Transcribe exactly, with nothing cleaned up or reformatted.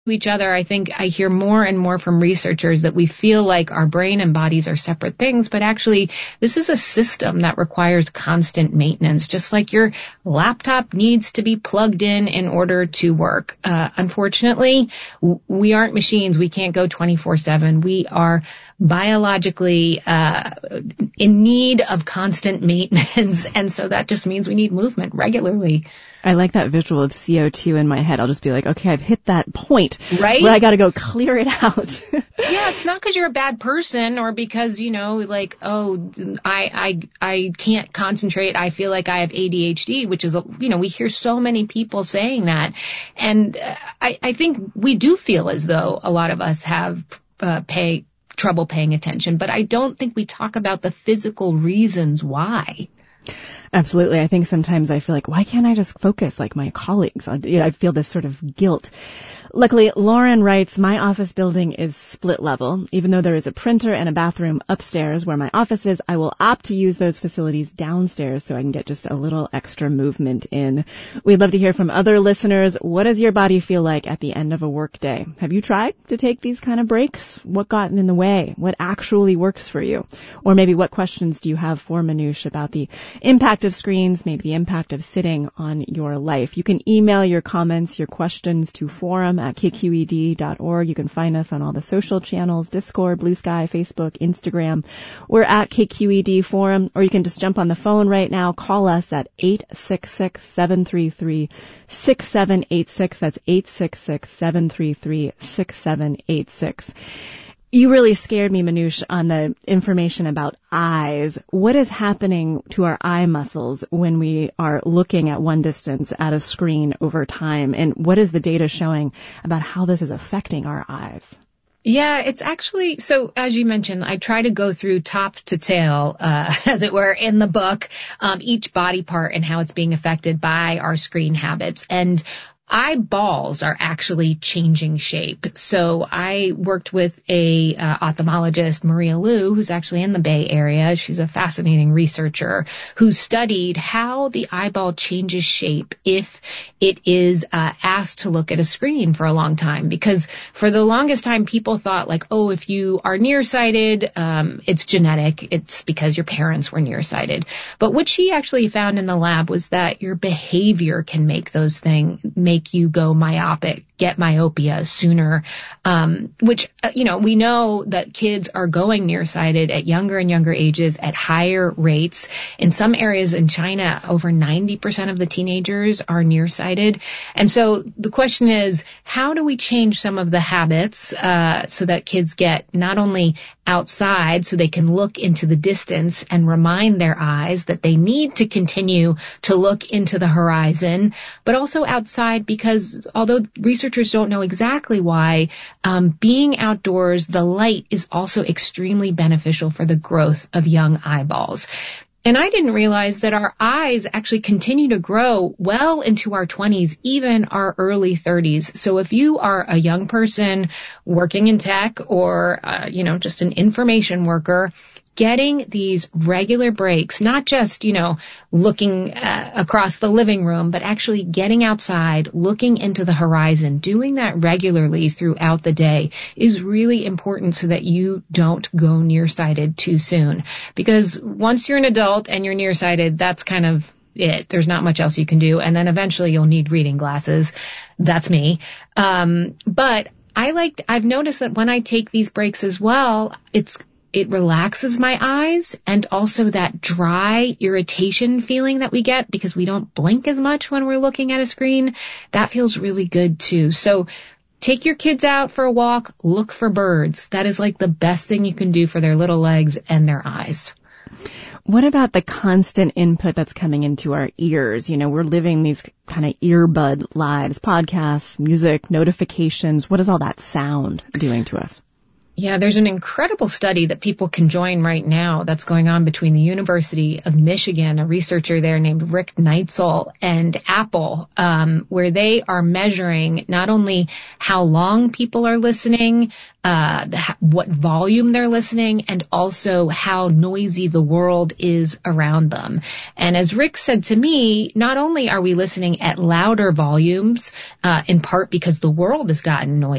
each other, I think I hear more and more from researchers that we feel like our brain and bodies are separate things, but actually this is a system that requires constant maintenance, just like your laptop needs to be plugged in in order to work. Uh, unfortunately, w- we aren't machines. We can't go twenty-four seven. We are biologically uh in need of constant maintenance, and so that just means we need movement regularly. I like that visual of C O two in my head. I'll just be like, okay, I've hit that point, right, where I got to go clear it out. Yeah, it's not because you're a bad person or because, you know, like, oh, I, I, I can't concentrate. I feel like I have A D H D, which is, you know, we hear so many people saying that. And I, I think we do feel as though a lot of us have uh, pay trouble paying attention, but I don't think we talk about the physical reasons why. Absolutely. I think sometimes I feel like, why can't I just focus like my colleagues? I, you know, I feel this sort of guilt. Luckily, Lauren writes, my office building is split level. Even though there is a printer and a bathroom upstairs where my office is, I will opt to use those facilities downstairs so I can get just a little extra movement in. We'd love to hear from other listeners. What does your body feel like at the end of a work day? Have you tried to take these kind of breaks? What got in the way? What actually works for you? Or maybe what questions do you have for Manoush about the impact of screens, maybe the impact of sitting on your life? You can email your comments, your questions to forum at k q e d dot org. You can find us on all the social channels, Discord, Blue Sky, Facebook, Instagram. We're at K Q E D Forum, or you can just jump on the phone right now. Call us at eight six six, seven three three, six seven eight six. That's eight six six, seven three three, six seven eight six. You really scared me, Manoush, on the information about eyes. What is happening to our eye muscles when we are looking at one distance at a screen over time? And what is the data showing about how this is affecting our eyes? Yeah, it's actually, so as you mentioned, I try to go through top to tail, uh, as it were, in the book, um, each body part and how it's being affected by our screen habits. And eyeballs are actually changing shape. So I worked with a uh, ophthalmologist, Maria Liu, who's actually in the Bay Area. She's a fascinating researcher who studied how the eyeball changes shape if it is uh, asked to look at a screen for a long time. Because for the longest time, people thought like, oh, if you are nearsighted, um, it's genetic. It's because your parents were nearsighted. But what she actually found in the lab was that your behavior can make those things, make you go myopic, get myopia sooner, um, which, uh, you know, we know that kids are going nearsighted at younger and younger ages at higher rates. In some areas in China, over ninety percent of the teenagers are nearsighted. And so the question is, how do we change some of the habits uh, so that kids get not only outside so they can look into the distance and remind their eyes that they need to continue to look into the horizon, but also outside because although researchers don't know exactly why, um, being outdoors, the light is also extremely beneficial for the growth of young eyeballs. And I didn't realize that our eyes actually continue to grow well into our twenties, even our early thirties. So if you are a young person working in tech or, uh, you know, just an information worker, getting these regular breaks, not just, you know, looking uh, across the living room, but actually getting outside, looking into the horizon, doing that regularly throughout the day is really important so that you don't go nearsighted too soon. Because once you're an adult and you're nearsighted, that's kind of it. There's not much else you can do. And then eventually you'll need reading glasses. That's me. Um, but I like, I've noticed that when I take these breaks as well, it's It relaxes my eyes, and also that dry irritation feeling that we get because we don't blink as much when we're looking at a screen. That feels really good too. So take your kids out for a walk, look for birds. That is like the best thing you can do for their little legs and their eyes. What about the constant input that's coming into our ears? You know, we're living these kind of earbud lives, podcasts, music, notifications. What is all that sound doing to us? Yeah, there's an incredible study that people can join right now that's going on between the University of Michigan, a researcher there named Rick Neitzel, and Apple, um, where they are measuring not only how long people are listening, uh, the, what volume they're listening, and also how noisy the world is around them. And as Rick said to me, not only are we listening at louder volumes, uh, in part because the world has gotten noisy,